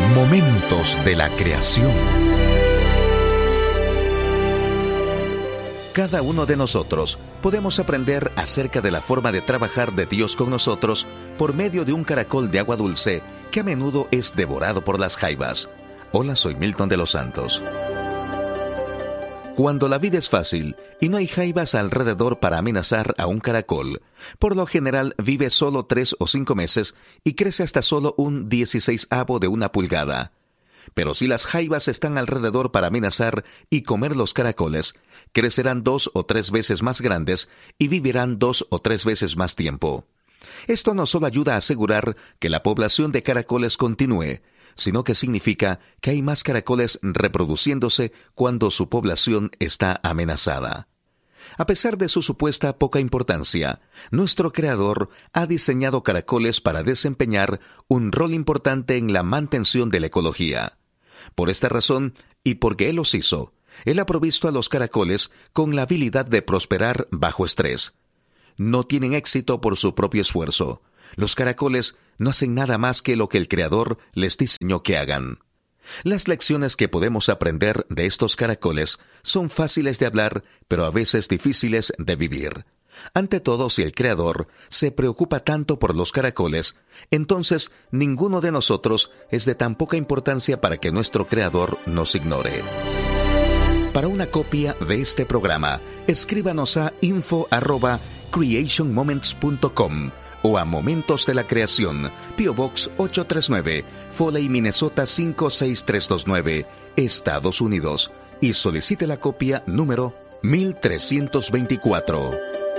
Momentos de la creación. Cada uno de nosotros podemos aprender acerca de la forma de trabajar de Dios con nosotros por medio de un caracol de agua dulce que a menudo es devorado por las jaivas. Hola, soy Milton de los Santos. Cuando la vida es fácil y no hay jaivas alrededor para amenazar a un caracol, por lo general vive solo 3 o 5 meses y crece hasta solo un 16avo de una pulgada. Pero si las jaivas están alrededor para amenazar y comer los caracoles, crecerán 2 o 3 veces más grandes y vivirán 2 o 3 veces más tiempo. Esto no solo ayuda a asegurar que la población de caracoles continúe, sino que significa que hay más caracoles reproduciéndose cuando su población está amenazada. A pesar de su supuesta poca importancia, nuestro creador ha diseñado caracoles para desempeñar un rol importante en la mantención de la ecología. Por esta razón, y porque Él los hizo, Él ha provisto a los caracoles con la habilidad de prosperar bajo estrés. No tienen éxito por su propio esfuerzo. Los caracoles no hacen nada más que lo que el Creador les diseñó que hagan. Las lecciones que podemos aprender de estos caracoles son fáciles de hablar, pero a veces difíciles de vivir. Ante todo, si el Creador se preocupa tanto por los caracoles, entonces ninguno de nosotros es de tan poca importancia para que nuestro Creador nos ignore. Para una copia de este programa, escríbanos a info@creationmoments.com o a Momentos de la Creación, P.O. Box 839, Foley, Minnesota 56329, Estados Unidos, y solicite la copia número 1324.